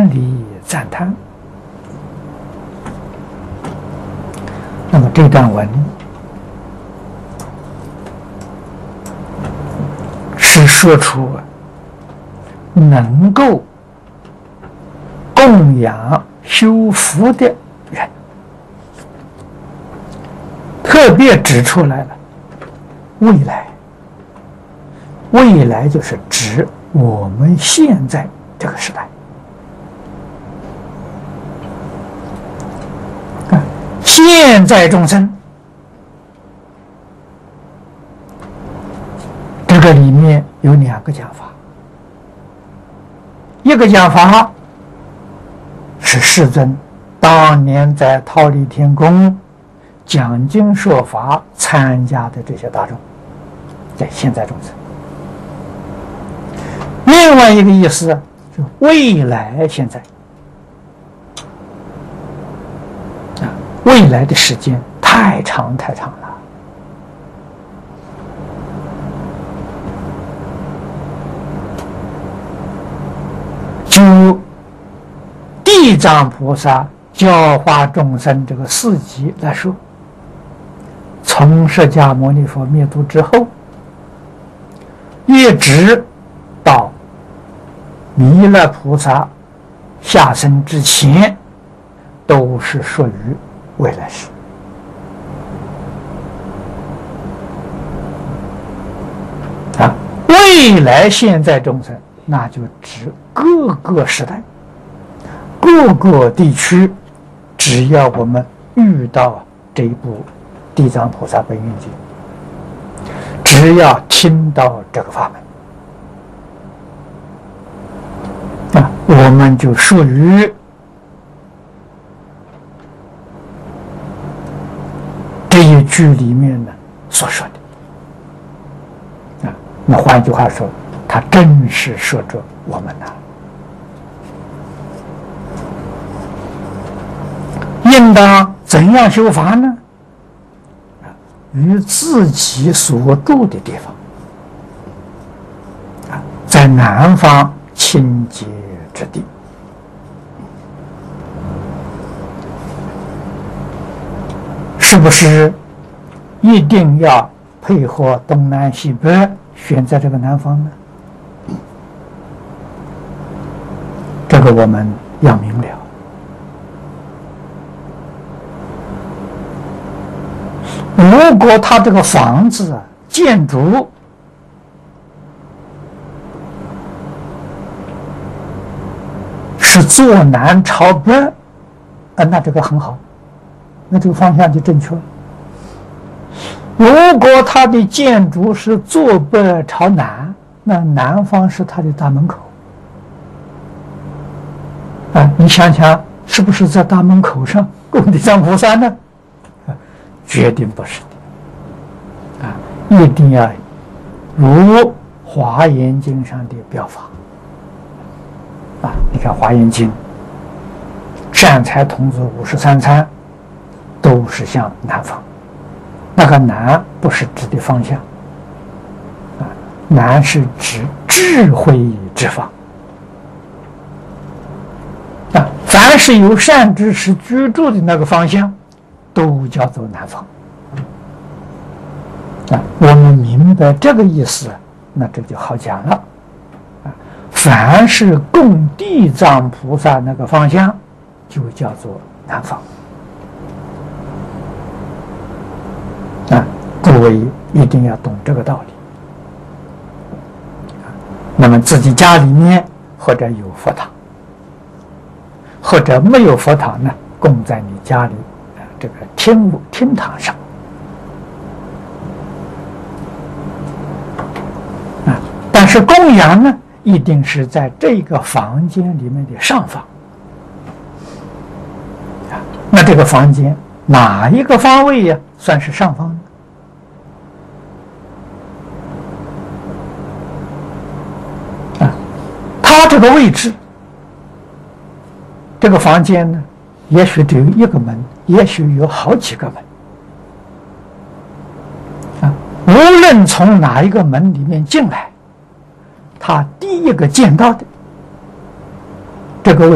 严礼赞叹。那么这段文是说出能够供养修福的人，特别指出来了未来。未来就是指我们现在这个时代。现在众生，这个里面有两个讲法。一个讲法是世尊当年在忉利天宫讲经说法参加的这些大众，在现在众生。另外一个意思是未来现在，未来的时间太长太长了。就地藏菩萨教化众生这个4级来说，从释迦牟尼佛灭度之后，一直到弥勒菩萨下生之前，都是属于未来世。未来现在众生，那就指各个时代、各个地区，只要我们遇到这一部《地藏菩萨本愿经》，只要听到这个法门，我们就属于这一句里面呢所说的。那换句话说，他真是说着我们呐。应当怎样修法呢？于自己所住的地方，在南方清洁之地，是不是一定要配合东南西北选在这个南方呢？这个我们要明了。如果他这个房子建筑是坐南朝北，那这个很好，那这个方向就正确了。如果他的建筑是坐北朝南，那南方是他的大门口。你想想，是不是在大门口上供地藏菩萨呢？决定不是的。一定要如《华严经》上的表法。你看《华严经》，善财童子53参都是向南方。那个南不是指的方向，南是指智慧之方。凡是有善知识居住的那个方向，都叫做南方。我们明白这个意思，那这就好讲了。凡是供地藏菩萨那个方向，就叫做南方。各位一定要懂这个道理。那么自己家里面或者有佛堂，或者没有佛堂呢，供在你家里这个厅堂上。但是供养呢，一定是在这个房间里面的上方。那这个房间哪一个方位呀，算是上方呢？它这个位置，这个房间呢，也许只有一个门，也许有好几个门。无论从哪一个门里面进来，他第一个见到的这个位